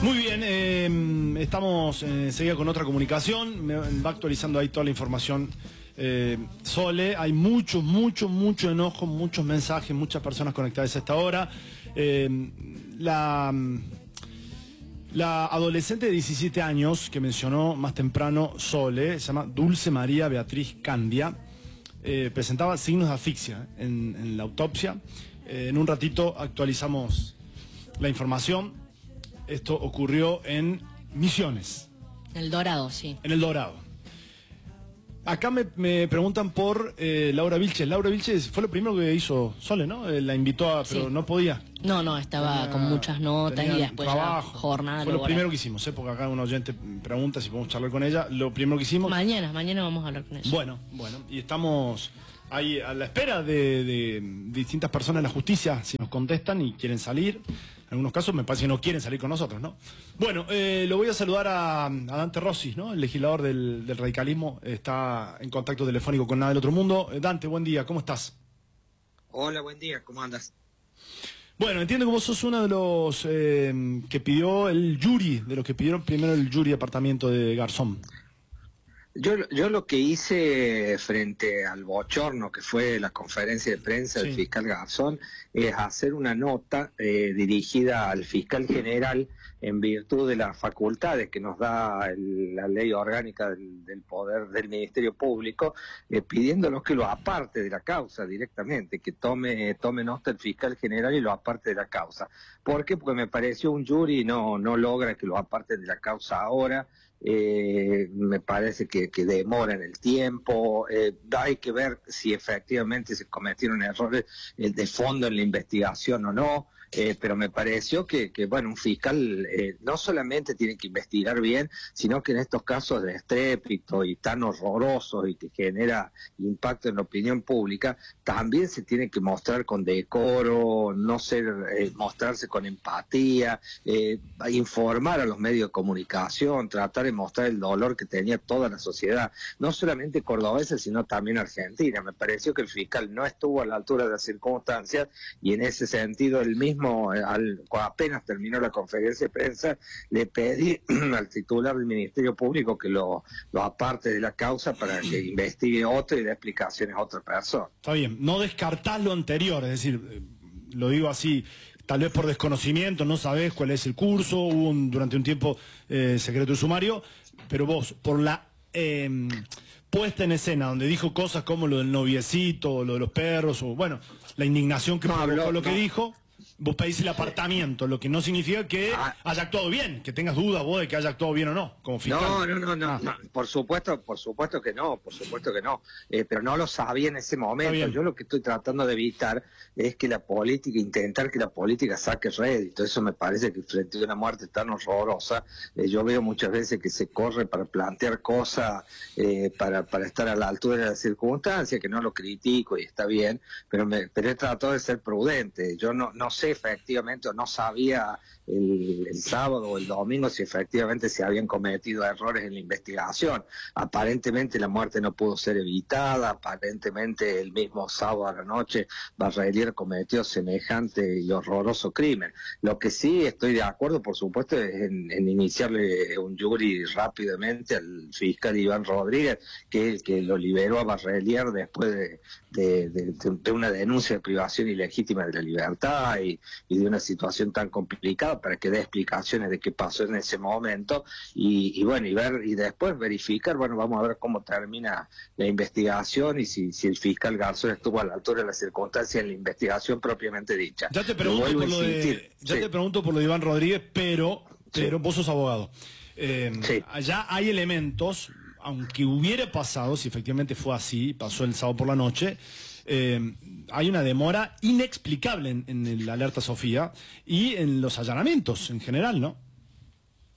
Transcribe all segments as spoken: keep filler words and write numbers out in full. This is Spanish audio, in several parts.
Muy bien, eh, estamos eh, enseguida con otra comunicación, me va actualizando ahí toda la información. Eh, Sole, hay mucho, mucho, mucho enojo, muchos mensajes, muchas personas conectadas a esta hora. Eh, la, la adolescente de diecisiete años que mencionó más temprano Sole, se llama Dulce María Beatriz Candia, eh, presentaba signos de asfixia en, en la autopsia. Eh, en un ratito actualizamos la información. Esto ocurrió en Misiones. El Dorado, sí. En el Dorado. Acá me, me preguntan por eh, Laura Vilches. Laura Vilches fue lo primero que hizo Sole, ¿no? Eh, la invitó a, pero sí. No podía. No, no, estaba tenía, con muchas notas y después trabajo. Ya jornada. Fue lo primero que hicimos, ¿eh? Porque acá un oyente pregunta si podemos charlar con ella. Lo primero que hicimos... Mañana, mañana vamos a hablar con ella. Bueno, bueno. Y estamos ahí a la espera de, de distintas personas en la justicia, si nos contestan y quieren salir. En algunos casos me parece que no quieren salir con nosotros, ¿no? Bueno, eh, lo voy a saludar a, a Dante Rossi, ¿no? El legislador del, del radicalismo, está en contacto telefónico con Nada del Otro Mundo. Eh, Dante, buen día, ¿cómo estás? Hola, buen día, ¿cómo andas? Bueno, entiendo que vos sos uno de los eh, que pidió el jury, de los que pidieron primero el jury de apartamento de Garzón. Yo, yo lo que hice frente al bochorno que fue la conferencia de prensa sí. del fiscal Garzón es hacer una nota eh, dirigida al fiscal general en virtud de las facultades que nos da el, la ley orgánica del, del poder del Ministerio Público, eh, pidiéndonos que lo aparte de la causa directamente, que tome, tome nota el fiscal general y lo aparte de la causa. ¿Por qué? Porque me pareció un jury no, no logra que lo aparte de la causa ahora. Eh, me parece que, que demora en el tiempo, eh, hay que ver si efectivamente se cometieron errores eh, de fondo en la investigación o no, eh, pero me pareció que, que bueno, un fiscal eh, no solamente tiene que investigar bien, sino que en estos casos de estrépito y tan horrorosos y que genera impacto en la opinión pública, también se tiene que mostrar con decoro, no ser, eh, mostrarse con empatía, eh, informar a los medios de comunicación, tratar de mostrar el dolor que tenía toda la sociedad, no solamente cordobesa, sino también argentina. Me pareció que el fiscal no estuvo a la altura de las circunstancias y en ese sentido él mismo, al, apenas terminó la conferencia de prensa, le pedí al titular del Ministerio Público que lo, lo aparte de la causa para que investigue otro y dé explicaciones a otra persona. Está bien, no descartás lo anterior, es decir, lo digo así, tal vez por desconocimiento, no sabés cuál es el curso, hubo un, durante un tiempo eh, secreto de sumario, pero vos, por la eh, puesta en escena, donde dijo cosas como lo del noviecito, o lo de los perros, o bueno, la indignación que no, provocó no, lo que no. dijo, vos pedís el apartamiento, lo que no significa que ah. haya actuado bien, que tengas dudas vos de que haya actuado bien o no, como fiscal. No, no, no, no, ah. no, por supuesto, por supuesto que no, por supuesto que no, eh, pero no lo sabía en ese momento. Yo lo que estoy tratando de evitar es que la política, intentar que la política saque rédito. Eso me parece que frente a una muerte tan horrorosa, eh, yo veo muchas veces que se corre para plantear cosas, eh, para, para estar a la altura de las circunstancias, que no lo critico y está bien, pero, me, pero he tratado de ser prudente. Yo no, no sé efectivamente o no sabía el, el sábado o el domingo si efectivamente se habían cometido errores en la investigación. Aparentemente la muerte no pudo ser evitada, aparentemente el mismo sábado a la noche Barrelier cometió semejante y horroroso crimen. Lo que sí estoy de acuerdo, por supuesto, es en, en iniciarle un jury rápidamente al fiscal Iván Rodríguez, que es el que lo liberó a Barrelier después de, de, de, de una denuncia de privación ilegítima de la libertad y, y de una situación tan complicada, para que dé explicaciones de qué pasó en ese momento y, y bueno, y ver y después verificar, bueno, vamos a ver cómo termina la investigación y si, si el fiscal Garzón estuvo a la altura de las circunstancias en la investigación propiamente dicha. Ya te pregunto, por lo, de, ya sí. te pregunto por lo de Iván Rodríguez, pero, pero sí. vos sos abogado. Eh, sí. Allá hay elementos, aunque hubiera pasado, si efectivamente fue así, pasó el sábado por la noche, eh, hay una demora inexplicable en, en el alerta Sofía y en los allanamientos en general, ¿no?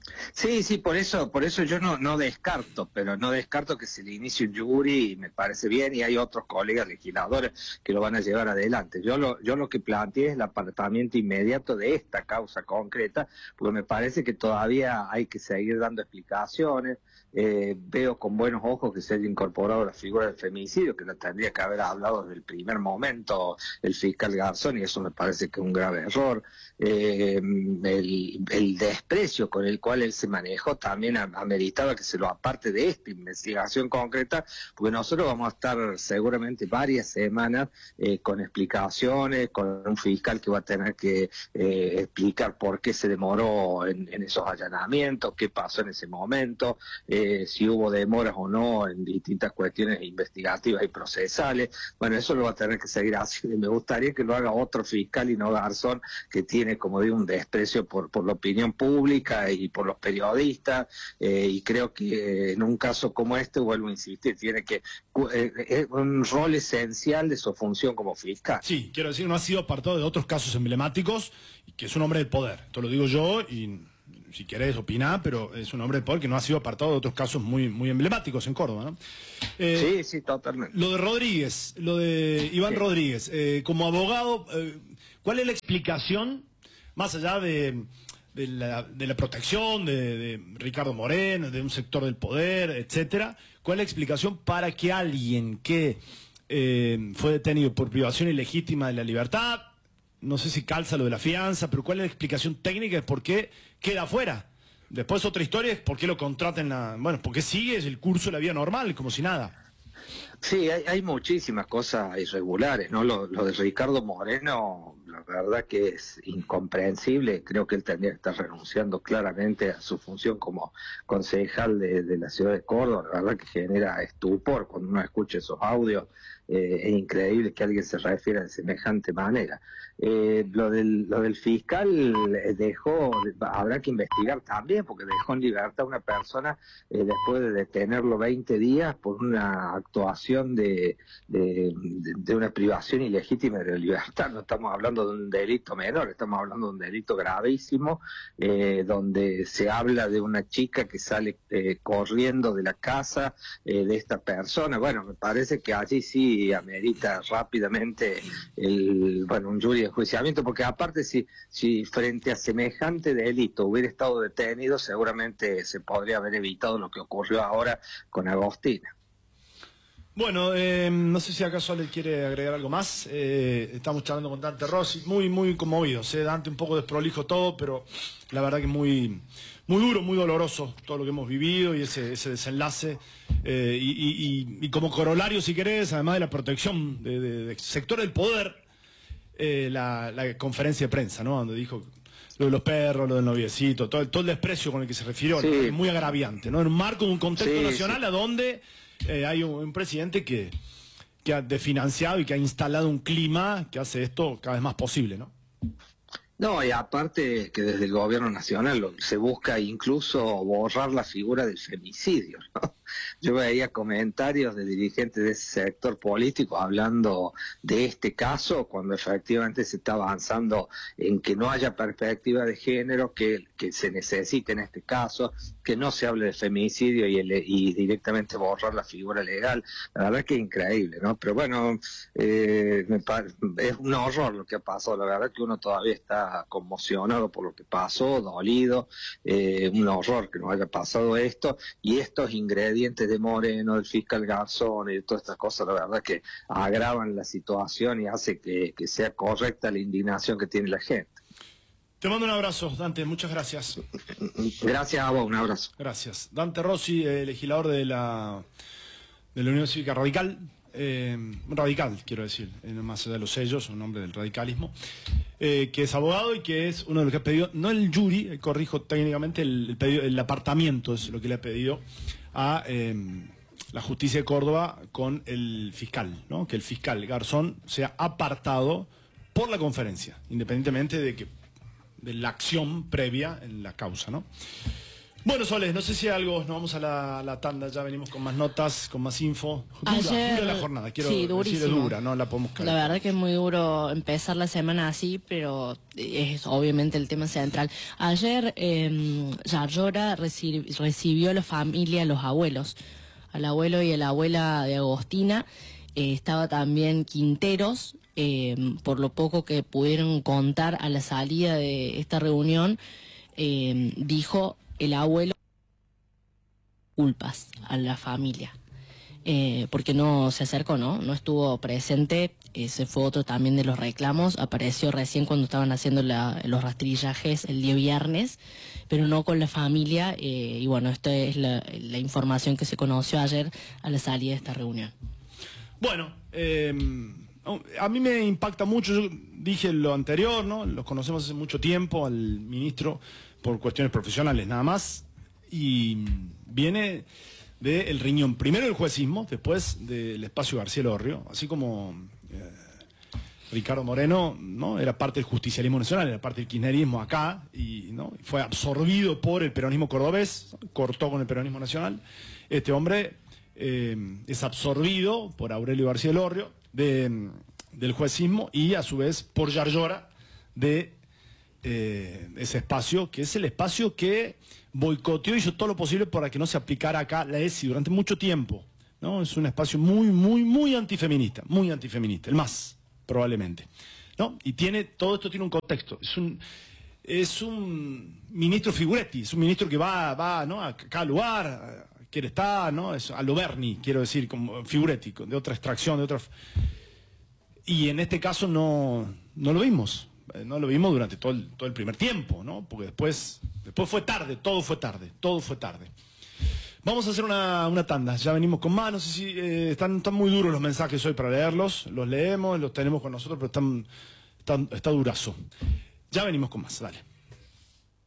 Sí, sí, por eso, por eso yo no, no descarto, pero no descarto que se le inicie un jury y me parece bien, y hay otros colegas legisladores que lo van a llevar adelante. Yo lo, yo lo que planteé es el apartamiento inmediato de esta causa concreta, porque me parece que todavía hay que seguir dando explicaciones. Eh, veo con buenos ojos que se haya incorporado la figura del femicidio, que la tendría que haber hablado desde el primer momento el fiscal Garzón, y eso me parece que es un grave error. Eh, el, el desprecio con el cual él se manejó también ameritaba que se lo aparte de esta investigación concreta, porque nosotros vamos a estar seguramente varias semanas eh, con explicaciones, con un fiscal que va a tener que eh, explicar por qué se demoró en, en esos allanamientos, qué pasó en ese momento, eh, si hubo demoras o no en distintas cuestiones investigativas y procesales. Bueno, eso lo va a tener que seguir haciendo, y me gustaría que lo haga otro fiscal y no Garzón, que tiene, como digo, un desprecio por, por la opinión pública y por los periodistas, eh, y creo que en un caso como este, vuelvo a insistir, tiene que eh, es un rol esencial de su función como fiscal. Sí, quiero decir, no ha sido apartado de otros casos emblemáticos, y que es un hombre del poder. Esto lo digo yo, y si querés opinar, pero es un hombre del poder que no ha sido apartado de otros casos muy, muy emblemáticos en Córdoba, ¿no? Eh, sí, sí, totalmente. Lo de Rodríguez, lo de Iván sí. Rodríguez, eh, como abogado, eh, ¿cuál es la explicación, más allá de... De la, de la protección de, de Ricardo Moreno, de un sector del poder, etcétera? ¿Cuál es la explicación para que alguien que eh, fue detenido por privación ilegítima de la libertad, no sé si calza lo de la fianza, pero cuál es la explicación técnica de por qué queda afuera? Después otra historia es por qué lo contratan, la, bueno, por qué sigue el curso de la vida normal, como si nada. Sí, hay, hay muchísimas cosas irregulares, ¿no? Lo, lo de Ricardo Moreno, la verdad que es incomprensible. Creo que él tendría que estar renunciando claramente a su función como concejal de, de la ciudad de Córdoba. La verdad que genera estupor cuando uno escucha esos audios. Eh, es increíble que alguien se refiera de semejante manera. Eh, lo del lo del fiscal dejó, habrá que investigar también, porque dejó en libertad a una persona eh, después de detenerlo veinte días por una actuación de, de, de una privación ilegítima de la libertad. No estamos hablando de un delito menor, estamos hablando de un delito gravísimo, eh, donde se habla de una chica que sale eh, corriendo de la casa eh, de esta persona. Bueno, me parece que allí sí y amerita rápidamente el, bueno, un jury de enjuiciamiento, porque aparte si, si frente a semejante delito hubiera estado detenido, seguramente se podría haber evitado lo que ocurrió ahora con Agostina. Bueno, eh, no sé si acaso le quiere agregar algo más. Eh, estamos charlando con Dante Rossi, muy, muy conmovidos. ¿eh? Dante un poco desprolijo todo, pero la verdad que muy, muy duro, muy doloroso todo lo que hemos vivido y ese, ese desenlace. Eh, y, y, y como corolario, si querés, además de la protección del de, de sector del poder, eh, la, la conferencia de prensa, ¿no? Donde dijo lo de los perros, lo del noviecito, todo, todo el desprecio con el que se refirió, sí. ¿no? Muy agraviante, ¿no? En un marco, en un contexto sí, nacional sí. a donde eh, hay un, un presidente que, que ha desfinanciado y que ha instalado un clima que hace esto cada vez más posible, ¿no? No, y aparte que desde el gobierno nacional se busca incluso borrar la figura del femicidio, ¿no? Yo veía comentarios de dirigentes de ese sector político hablando de este caso, cuando efectivamente se está avanzando en que no haya perspectiva de género, que, que se necesite en este caso, que no se hable de femicidio y, el, y directamente borrar la figura legal. La verdad que es increíble, ¿no? Pero bueno, eh, me es un horror lo que ha pasado. La verdad que uno todavía está conmocionado por lo que pasó, dolido, eh, un horror que nos haya pasado esto, y estos ingredientes de Moreno, del fiscal Garzón y de todas estas cosas, la verdad que agravan la situación y hace que, que sea correcta la indignación que tiene la gente. Te mando un abrazo, Dante, muchas gracias. Gracias a vos, un abrazo. Gracias. Dante Rossi, eh, legislador de la, de la Unión Cívica Radical, eh, radical quiero decir, eh, más allá de los sellos, un hombre del radicalismo, eh, que es abogado y que es uno de los que ha pedido, no el jury, eh, corrijo técnicamente, el, el, pedido, el apartamiento es lo que le ha pedido a eh, la justicia de Córdoba con el fiscal, ¿no? Que el fiscal Garzón sea apartado por la conferencia, independientemente de que de la acción previa en la causa, ¿no? Bueno, Soles, no sé si hay algo, nos vamos a la, la tanda, ya venimos con más notas, con más info. Dura, Ayer, dura la jornada, quiero sí, decir, es dura, no la podemos caer. La verdad que es muy duro empezar la semana así, pero es obviamente el tema central. Ayer eh, Yarlora reci recibió a la familia, a los abuelos, al abuelo y a la abuela de Agostina. Eh, estaba también Quinteros, eh, por lo poco que pudieron contar a la salida de esta reunión, eh, dijo el abuelo culpas a la familia, eh, porque no se acercó, ¿no? No estuvo presente. Ese fue otro también de los reclamos. Apareció recién cuando estaban haciendo la, los rastrillajes el día viernes, pero no con la familia. Eh, y bueno, esta es la, la información que se conoció ayer a la salida de esta reunión. Bueno, eh, a mí me impacta mucho. Yo dije lo anterior, ¿no? Los conocemos hace mucho tiempo al ministro por cuestiones profesionales nada más, y viene del riñón, primero del juecismo, después del espacio García Lorrio, así como eh, Ricardo Moreno, ¿no? Era parte del justicialismo nacional, era parte del kirchnerismo acá, y ¿no? fue absorbido por el peronismo cordobés, cortó con el peronismo nacional. Este hombre eh, es absorbido por Aurelio García Lorrio de, del juecismo, y a su vez por Yarlora de Eh, ese espacio, que es el espacio que boicoteó y hizo todo lo posible para que no se aplicara acá la ESI durante mucho tiempo, ¿no? Es un espacio muy, muy, muy antifeminista, muy antifeminista, el más, probablemente, ¿no? Y tiene, todo esto tiene un contexto, es un, es un ministro figuretti, es un ministro que va, va ¿no? a cada lugar, quiere estar, ¿no? Es a lo Berni, quiero decir, como figuretti, de otra extracción, de otra... Y en este caso no, no lo vimos. No lo vimos durante todo el, todo el primer tiempo, ¿no? Porque después, después fue tarde, todo fue tarde, todo fue tarde. Vamos a hacer una, una tanda, ya venimos con más, no sé si eh, están, están muy duros los mensajes hoy para leerlos, los leemos, los tenemos con nosotros, pero están, están, está durazo. Ya venimos con más, dale.